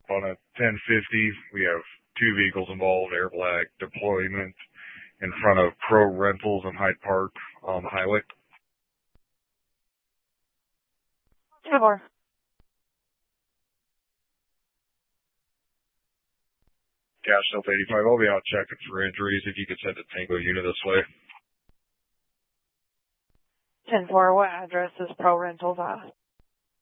on a 1050. We have two vehicles involved, Air Black deployment in front of Pro Rentals in Hyde Park on the highway. 10-4. Cash Self 85. I'll be out checking for injuries. If you could send a Tango unit this way. 10-4. What address is Pro Rentals at?